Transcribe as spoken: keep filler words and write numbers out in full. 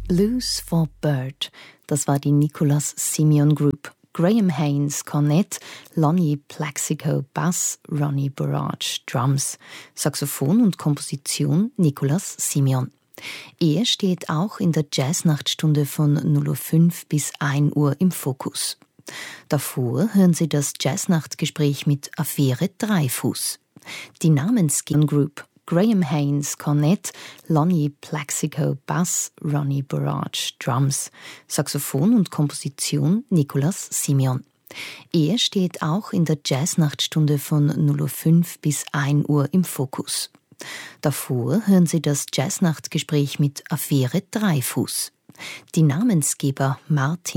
Blues for Bird, das war die Nicholas Simeon Group. Graham Haynes Kornett, Lonnie Plaxico Bass, Ronnie Barrage Drums. Saxophon und Komposition Nicholas Simeon. Er steht auch in der Jazznachtstunde von null Uhr fünf bis ein Uhr im Fokus. Davor hören Sie das Jazznachtgespräch mit Affäre Dreifuß. Die Namensgebung Group Graham Haynes Kornett, Lonnie Plaxico Bass, Ronnie Barrage Drums. Saxophon und Komposition Nicholas Simeon. Er steht auch in der Jazznachtstunde von null Uhr fünf bis ein Uhr im Fokus. Davor hören Sie das Jazznachtgespräch mit Affäre Dreifuß. Die Namensgeber Martin